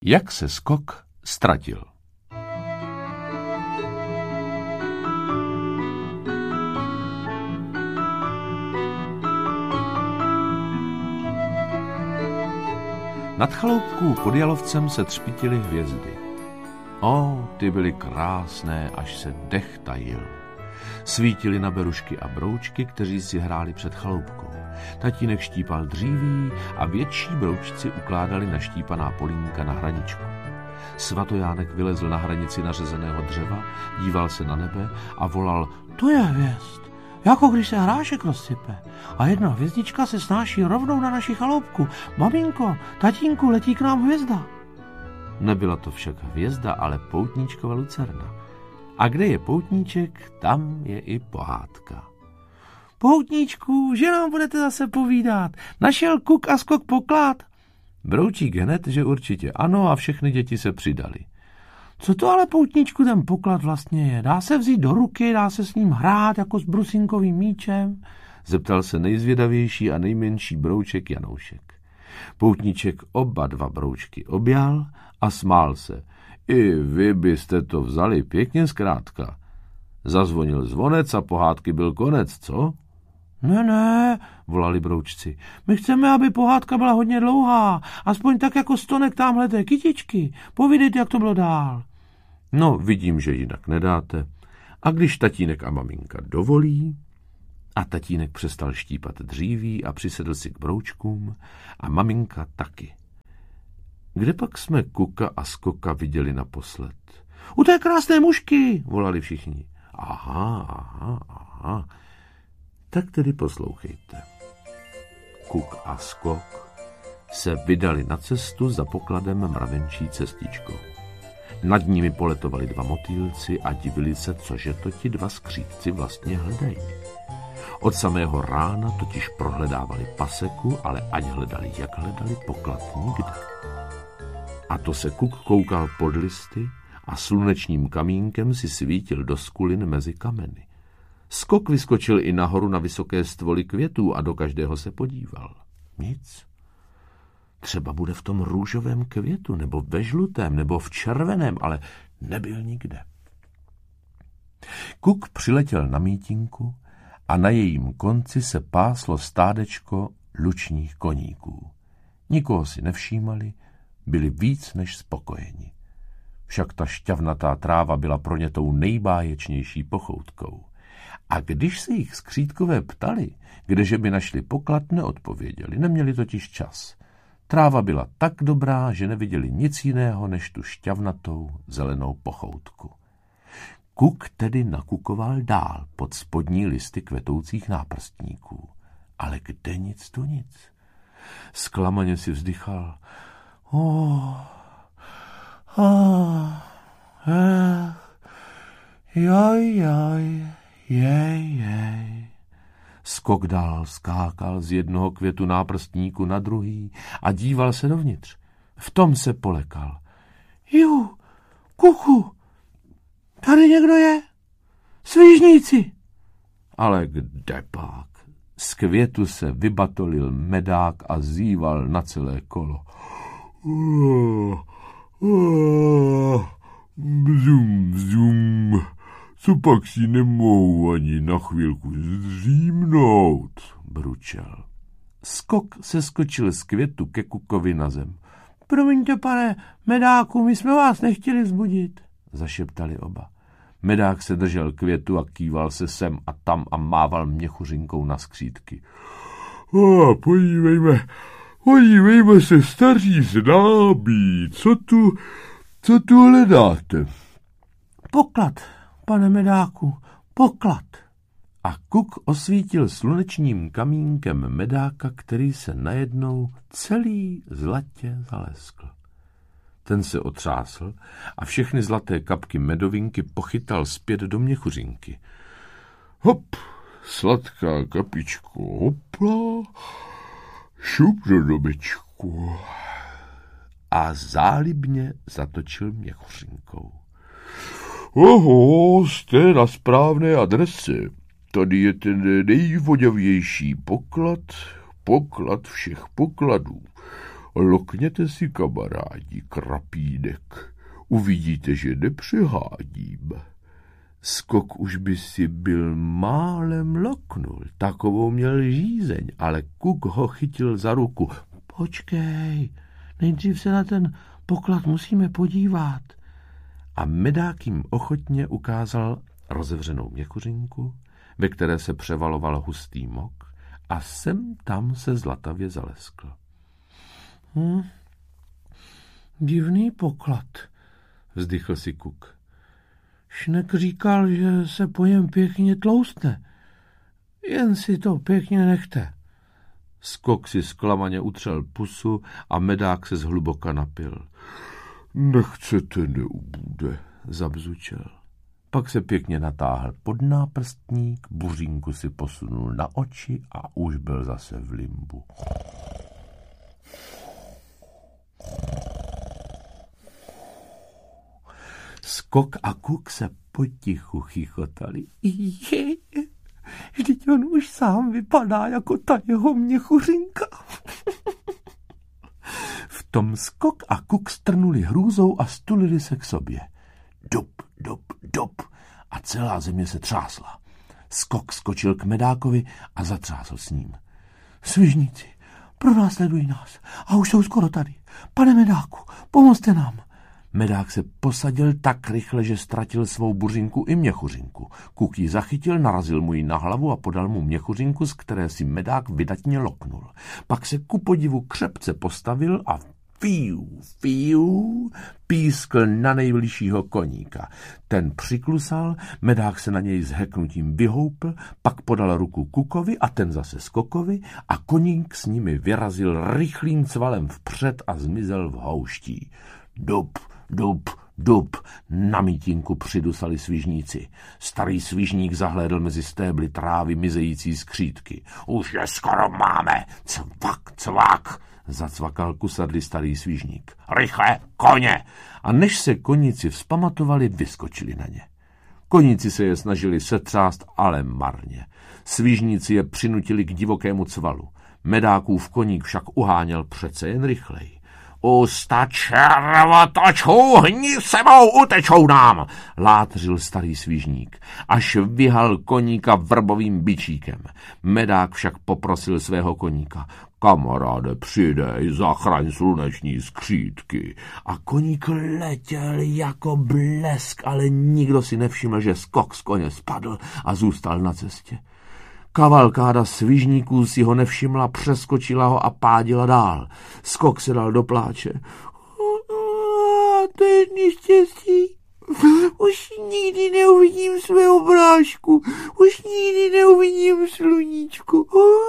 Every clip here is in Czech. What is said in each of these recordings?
Jak se Skok ztratil. Nad chaloupkou pod Jalovcem se třpítily hvězdy. Ty byly krásné, až se dech tajil. Svítily na berušky a broučky, kteří si hráli před chaloupkou. Tatínek štípal dříví a větší broučci ukládali naštípaná polínka na hraničku. Svatojánek vylezl na hranici nařezeného dřeva, díval se na nebe a volal: To je hvězd, jako když se hrášek rozsype. A jedna hvězdička se snáší rovnou na naši chaloupku. Maminko, tatínku, letí k nám hvězda. Nebyla to však hvězda, ale poutníčkova lucerna. A kde je poutníček, tam je i pohádka. Poutníčku, že nám budete zase povídat? Našel Kuk a Skok poklad? Broučík hned, že určitě ano, a všechny děti se přidali. Co to ale, poutníčku, ten poklad vlastně je? Dá se vzít do ruky, dá se s ním hrát jako s brusinkovým míčem? Zeptal se nejzvědavější a nejmenší brouček Janoušek. Poutníček oba dva broučky objal a smál se. I vy byste to vzali pěkně zkrátka. Zazvonil zvonec a pohádky byl konec, co? Ne, volali broučci. My chceme, aby pohádka byla hodně dlouhá, aspoň tak jako stonek támhleté kytičky. Povídejte, jak to bylo dál. No, vidím, že jinak nedáte. A když tatínek a maminka dovolí... A tatínek přestal štípat dříví a přisedl si k broučkům a maminka taky. Kde pak jsme Kuka a Skoka viděli naposled? U té krásné mužky, volali všichni. Aha. Tak tedy poslouchejte. Kuk a Skok se vydali na cestu za pokladem mravenčí cestičkou. Nad nimi poletovali dva motýlci a divili se, cože to ti dva skřídci vlastně hledají. Od samého rána totiž prohledávali paseku, ale ať hledali, jak hledali, poklad nikde. A to se Kuk koukal pod listy a slunečním kamínkem si svítil do skulin mezi kameny. Skok vyskočil i nahoru na vysoké stvoly květů a do každého se podíval. Nic. Třeba bude v tom růžovém květu, nebo ve žlutém, nebo v červeném, ale nebyl nikde. Kuk přiletěl na mítinku a na jejím konci se páslo stádečko lučních koníků. Nikoho si nevšímali, byli víc než spokojeni. Však ta šťavnatá tráva byla pro ně tou nejbáječnější pochoutkou. A když se jich skřídkové ptali, kdeže by našli poklad, neodpověděli, neměli totiž čas. Tráva byla tak dobrá, že neviděli nic jiného než tu šťavnatou zelenou pochoutku. Kuk tedy nakukoval dál pod spodní listy kvetoucích náprstníků. Ale kde nic tu nic. Zklamaně si vzdychal. Jej. Skok dál skákal z jednoho květu náprstníku na druhý a díval se dovnitř. V tom se polekal. Kuku, tady někdo je? Svížníci! Ale kde pak? Z květu se vybatolil medák a zíval na celé kolo. Bzum, co pak si nemohu ani na chvilku zdřímnout, bručel. Skok se skočil z květu ke Kukovi na zem. Promiňte, pane medáku, my jsme vás nechtěli vzbudit, zašeptali oba. Medák se držel květu a kýval se sem a tam a mával měchuřinkou na skřídky. Podívejme se, staří známí, co tu hledáte? Poklad, pane medáku, poklad. A Kuk osvítil slunečním kamínkem medáka, který se najednou celý zlatě zaleskl. Ten se otřásl a všechny zlaté kapky medovinky pochytal zpět do měchuřinky. Hop, sladká kapičko, hopla, šup do domečku. A zálibně zatočil měchuřinkou. Jste na správné adrese. Tady je ten nejvoděvější poklad všech pokladů. Lokněte si, kamarádi, krapínek. Uvidíte, že nepřehádím. Skok už by si byl málem loknul, takovou měl žízeň, ale Kuk ho chytil za ruku. Počkej, nejdřív se na ten poklad musíme podívat. A Medák jim ochotně ukázal rozevřenou měchuřinku, ve které se převaloval hustý mok, a sem tam se zlatavě zaleskl. Divný poklad, vzdychl si Kuk. Šnek říkal, že se po něm pěkně tloustne. Jen si to pěkně nechte. Skok si zklamaně utřel pusu a Medák se zhluboka napil. Nechcete, neubude, zabzučel. Pak se pěkně natáhl pod náprstník, buřínku si posunul na oči a už byl zase v limbu. Skok a Kuk se potichu chichotali. Vždyť on už sám vypadá jako ta jeho měchuřinka. V tom Skok a Kuk strnuli hrůzou a stulili se k sobě. Dup, dup, dup a celá země se třásla. Skok skočil k Medákovi a zatřásl s ním. Svižníci, pronásledují nás a už jsou skoro tady. Pane Medáku, pomozte nám. Medák se posadil tak rychle, že ztratil svou buřinku i měchuřinku. Kuk ji zachytil, narazil mu ji na hlavu a podal mu měchuřinku, z které si Medák vydatně loknul. Pak se ku podivu křepce postavil a fiu, pískl na nejbližšího koníka. Ten přiklusal, Medák se na něj s heknutím vyhoupl, pak podal ruku Kukovi a ten zase Skokovi a koník s nimi vyrazil rychlým cvalem vpřed a zmizel v houští. Dup, dup, dup, na mítinku přidusali svižníci. Starý svižník zahlédl mezi stébly trávy mizející skřítky. Už je skoro máme, cvak, cvak, zacvakal kusadlý starý svižník. Rychle, koně! A než se koníci vzpamatovali, vyskočili na ně. Koníci se je snažili setřást, ale marně. Svižníci je přinutili k divokému cvalu. Medákův koník však uháněl přece jen rychleji. Usta červotočů, hni sebou, utečou nám, látřil starý svižník, až vyhal koníka vrbovým bičíkem. Medák však poprosil svého koníka. Kamaráde, přidej, zachraň sluneční skřítky. A koník letěl jako blesk, ale nikdo si nevšiml, že Skok z koně spadl a zůstal na cestě. Kavalkáda svižníků si ho nevšimla, přeskočila ho a pádila dál. Skok se dal do pláče. To je neštěstí. Už nikdy neuvidím svého brášku. Už nikdy neuvidím sluníčko.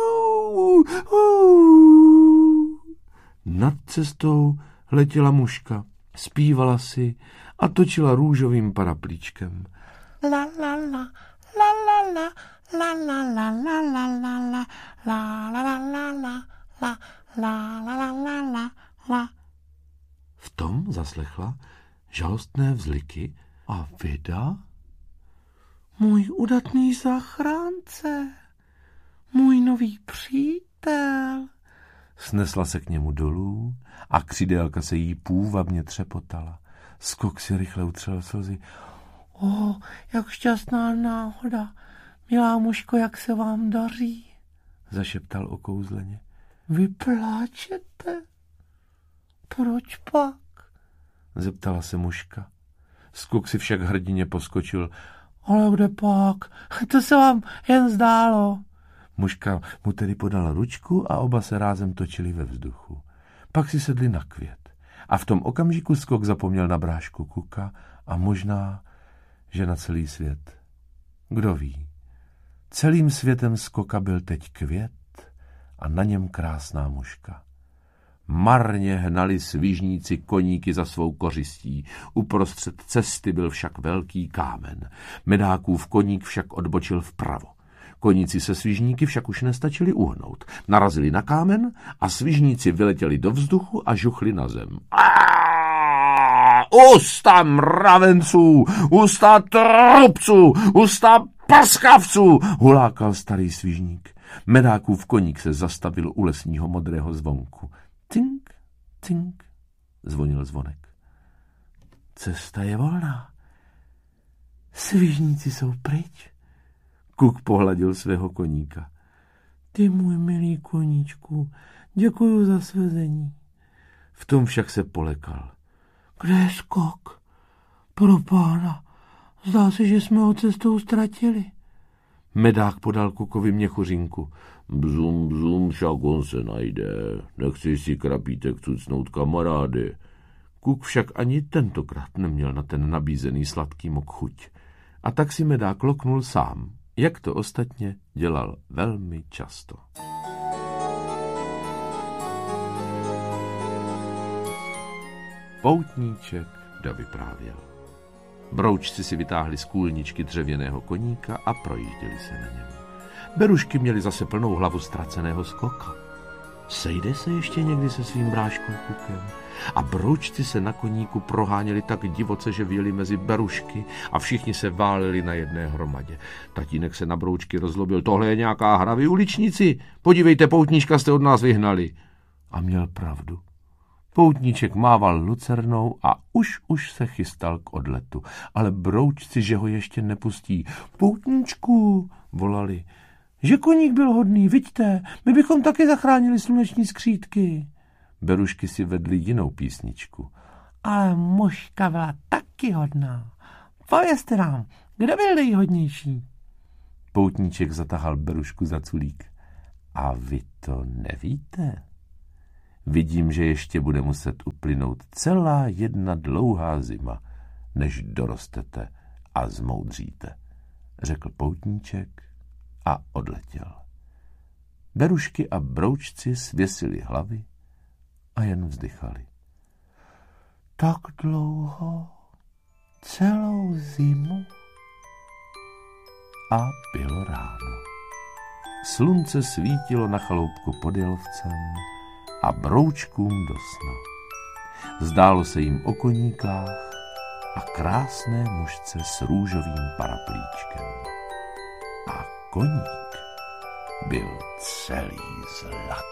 Nad cestou letěla muška. Zpívala si a točila růžovým paraplíčkem. La la la, la la la. La la la la la la la la la la la la la la la la la la. V tom zaslechla žalostné vzliky a vida. Můj udatný zachránce, můj nový přítel. Snesla se k němu dolů a křidélka se jí půvabně třepotala. Skok si rychle utřel slzy. Jak šťastná náhoda. Milá muško, jak se vám daří? Zašeptal okouzleně. Vy pláčete? Proč pak? Zeptala se muška. Skok si však hrdině poskočil. Ale kde pak? To se vám jen zdálo. Muška mu tedy podala ručku a oba se rázem točili ve vzduchu. Pak si sedli na květ. A v tom okamžiku Skok zapomněl na brášku Kuka a možná, že na celý svět. Kdo ví? Celým světem Skoka byl teď květ a na něm krásná muška. Marně hnali svižníci koníky za svou kořistí. Uprostřed cesty byl však velký kámen. Medákův koník však odbočil vpravo. Koníci se svižníky však už nestačili uhnout. Narazili na kámen a svižníci vyletěli do vzduchu a žuchli na zem. Usta mravenců, usta trubců, usta paskavců, hulákal starý svižník. Medákův koník se zastavil u lesního modrého zvonku. Cink, Cink, zvonil zvonek. Cesta je volná. Svižníci jsou pryč. Kuk pohladil svého koníka. Ty můj milý koníčku, děkuju za svezení. V tom však se polekal. Kde je skok? Pro pána, zdá se, že jsme ho cestou ztratili. Medák podal Kukovi měchuřinku. Bzum, bzum, však on se najde. Nechci si krapítek cucnout, kamarády. Kuk však ani tentokrát neměl na ten nabízený sladký mok chuť. A tak si Medák loknul sám, jak to ostatně dělal velmi často. Poutníček dovyprávěl. Broučci si vytáhli z kůlničky dřevěného koníka a projížděli se na něm. Berušky měli zase plnou hlavu ztraceného skoka. Sejde se ještě někdy se svým bráškou Kukem? A broučci se na koníku proháněli tak divoce, že vyjeli mezi berušky a všichni se váleli na jedné hromadě. Tatínek se na broučky rozlobil. Tohle je nějaká hra, vy uličníci. Podívejte, poutníčka jste od nás vyhnali. A měl pravdu. Poutníček mával lucernou a už se chystal k odletu. Ale broučci, že ho ještě nepustí. Poutníčku, volali. Že koník byl hodný, viďte, my bychom taky zachránili sluneční skřítky. Berušky si vedli jinou písničku. Ale mužka byla taky hodná. Povězte nám, kdo byl nejhodnější? Poutníček zatahal Berušku za culík. A vy to nevíte? Vidím, že ještě bude muset uplynout celá jedna dlouhá zima, než dorostete a zmoudříte, řekl poutníček a odletěl. Berušky a broučci svěsili hlavy a jen vzdychali. Tak dlouho, celou zimu. A bylo ráno. Slunce svítilo na chaloupku pod Jelovcem a broučkům do sna. Zdálo se jim o koníkách a krásné mužce s růžovým paraplíčkem. A koník byl celý zlatý.